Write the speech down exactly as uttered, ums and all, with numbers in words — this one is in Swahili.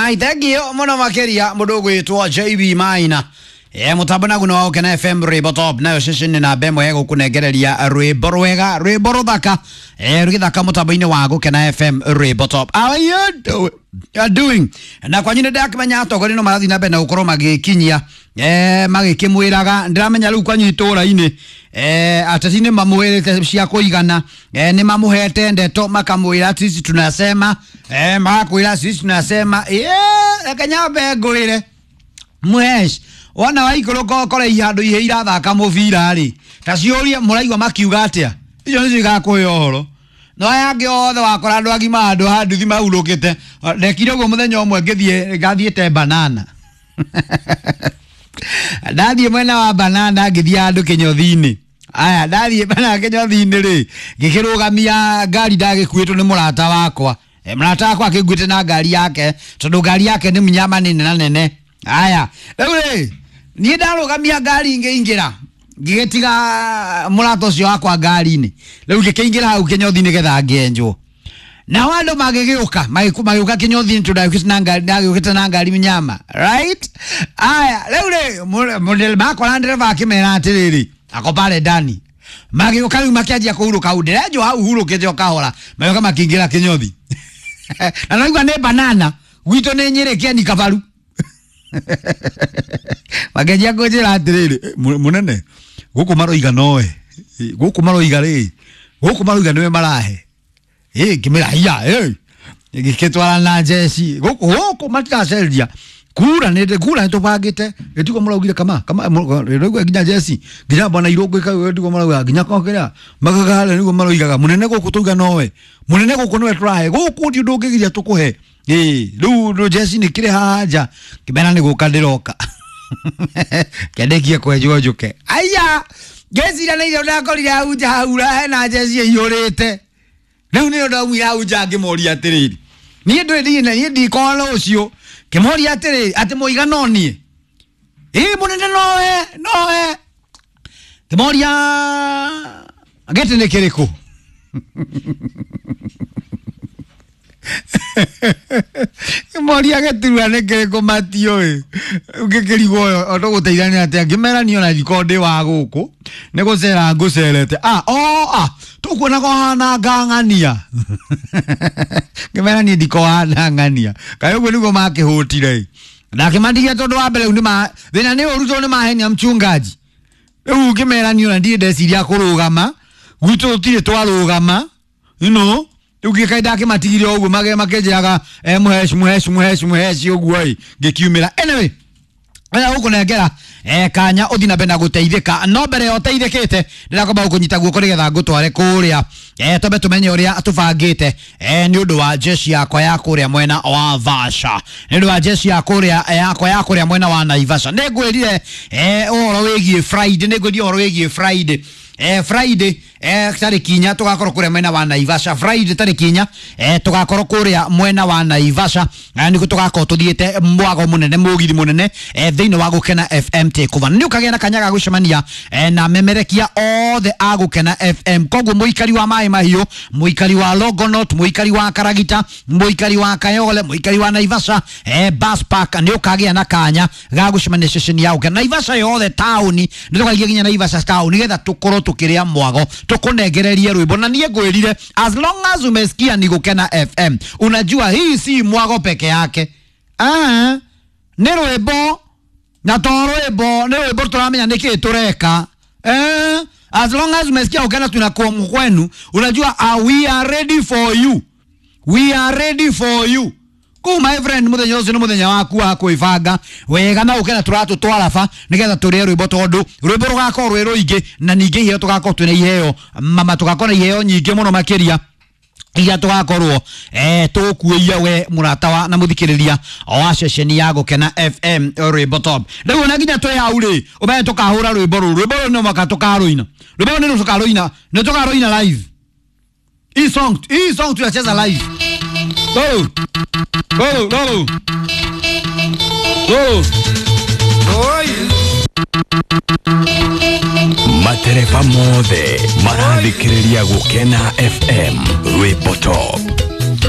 Right, thank you. Mwana makeria mudogo yetu J B Maina. E mutabana guno wa Kena F M Rwimbo Top nayo session na bemo yego kunegereria Rwimbo rwega Rwimbo ruthaka e ruthaka mutabaini wa Kena F M Rwimbo Top. How are you doing? You doing? Na kwa nyine ndakimanya atogori no marathi na bena ukoro magikinyia eh magikimwiraga ndiramenya riu kwa nyitura ini eh atatine mamwirite cia kuigana eh ni mamuhete ndeto makamwira sisi tunasema eh makwira sisi tunasema eh akanyambe ngurire mwesh wana waikoro kokore ihando ihe irathaka muvira ri taciuria muraigwa makiuga atia icio ni cigakuyo horo no yange othe wakora andu agima andu handuthi maulukite ndekire uguo muthenya umwe ngithie ngathiete banana ndathie mwena wa banana ngithie andu kinyothini aya ndathie bana kinyothini ri ngikirugamia ngari ndagikuitwo ni murata wakwa e murata wakwa akiguite na ngari yake tondu ngari yake ni mnyama nene na nene aya riu ri ni ndarugamia ngari ingiingira ngigetiga murato cio wakwa ngari-ini riu ngikiingira hau kinyothini getha ngenjwo na wando magigiuka magiuka kinyothini tudagukite na ngari ndagukite na ngari mnyama right aya riu ri model makora ndereva akimera atiriri akopale ndani magiuka riu makianjia kuhuruka nderejo hau hurukite okahora magiuka makiingira kinyothi na naigua ni banana gwito ni nyireke ni kabaru magenjia ngojera atiriri munene guku maroiga noe guku maroiga ri guku maroiga niwe marahe eh kimira hiya eh giketwara na jesi guku guku matikaceria kura nende kura ntobagite etiko muraugire kama kama rego ginya jesi ginya bana irogo ikawe etiko murauga ginya kokera magagale nigo maroigaga munene guku tuga noe munene guku niwe turahe guku ndi ndungigiria tukuhe eh ru ru jesi ni kire haja kibena ni gukandiroka kendekie kwejo juke aya jesi na ile ndakorire auja haura he na jesi iyurite riu ni ndamwira auja ngimoria atiriri ni ndu ndi na ni ndi kono ucio kimoria atiriri ati muiga noni eh munene noe noe kimoria agete ne kiriko Moria geturwa nekiriko matio e ngikirigo oto guteithania ati ngimerani ona thikondi wa guku ni gucera ngucerete ah oh ah tukuona ko hana ngangania ngimerani ndiko hana ngania kayo gwe nigo makihutire ndakimandigia tondu wa mbere ndima thina ni uruto ni mahenia mchungaji riu ngimerani ona ndie ndeciria kurugama gwitu utire twarugama you know ugikaida kimatigire ogu mage makejaga eh muhesh muhesh muhesh muhesh ogu ai ngikiumira anyway aya huko negera eh kanya uthina benda guteithika no mbere uteithikite ndirakomba kunyita guoko rigetha ngutware kuria eh tobe tumenye uria atubangite eh ni undu wa jeshi yakwa ya kuria mwena wa Vasha ni undu wa jeshi ya kuria yakwa ya kuria mwena wa Naivasha negwirire eh oro wegie Friday negwirire oro wegie Friday eh Friday eh tari kinya tugakorwo kuria mwena wa Naivasha Friday tari kinya eh tugakorwo kuria mwena wa Naivasha na niko tugakorwo tuthiete mwago munene mugiri munene eh thiini wa Gukena F M takeover ni ukagea na kanyaga gucemania eh na memerekia othe a Gukena F M koguo muikari wa mai mahiu muikari wa Logonot muikari wa Karagita muikari wa Kayole muikari wa Naivasha eh bus park ni ukagea na kanya ga gucemania session ya Gukena Naivasha yothe town ni tukagia ginya Naivasha town nigetha tukorwo tukiria mwago tukunegereria rwimbo na nie ngwirire as long as umesikia ni Gukena F M unajua hii si mwago peke yake ah ni rwimbo na to rwimbo ni rwimbo turamenya niki tureka eh as long as umesikia Gukena tunakuwa kwenu unajua uh, we are ready for you we are ready for you ku my friend muthenya ucio ni muthenya waku wa kuibanga wega na Gukena turatu twarafa nigetha turie rwimbo tondu rwimbo rugakorwo rwi ruingi na ningi iheo tugakorwo twina iheo mama tugakorwo iheo nyingi muno makiria iya tugakorwo eh tukuia we muratawa na muthikiriria wa session ya Gukena F M Rwimbo Top riu na nginya twe hau ri ubaye tukahura rwimbo ru rwimbo ru no maka tukaruina rwimbo ni tukaruina ni tukaruina live hii song hii song tunacheza live go go go go oi matereva mothe marathikiriria Gukena F M Rwimbo Top.